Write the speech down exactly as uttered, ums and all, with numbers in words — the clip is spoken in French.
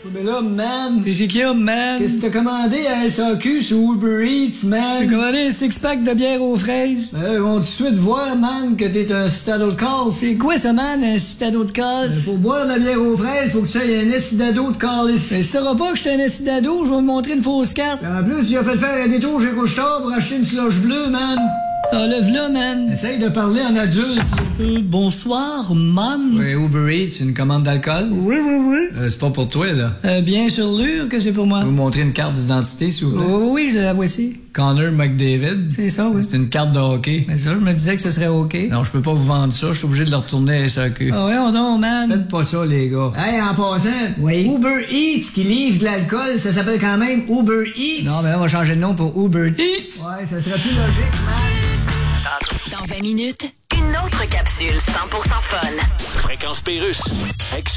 Mais là, man... Qu'est-ce qu'il y a, man? Qu'est-ce que t'as commandé à S A Q sur Uber Eats, man? J'ai commandé un six-pack de bière aux fraises. Euh, ils vont tout de suite voir, man, que t'es un citado de casse. C'est quoi ça, man, un citado de casse? Euh, pour boire de la bière aux fraises, faut que tu aies un citado de calice. Mais ça saura pas que j'étais un citado, je vais me montrer une fausse carte. En plus, il a fait faire un détour chez Couche-Tard pour acheter une slush bleue, man. Enlève-la, man. Essaye de parler en adulte. Euh, bonsoir, man. Oui, Uber Eats, une commande d'alcool? Oui, oui, oui. Euh, c'est pas pour toi, là. Euh, bien sur l'heure que c'est pour moi. Vous montrer une carte d'identité, s'il vous plaît? Oh, oui, je la voici. Connor McDavid. C'est ça, oui. C'est une carte de hockey. Mais ça, je me disais que ce serait OK. Non, je peux pas vous vendre ça. Je suis obligé de le retourner à S A Q. Ah ouais, on donc, man. Faites pas ça, les gars. Hey, en passant, Oui. Uber Eats qui livre de l'alcool, ça s'appelle quand même Uber Eats. Non, mais là, on va changer de nom pour Uber Eats. Ouais, ça serait plus logique, man. Dans vingt minutes, une autre capsule cent pour cent fun. Fréquence Pérusse.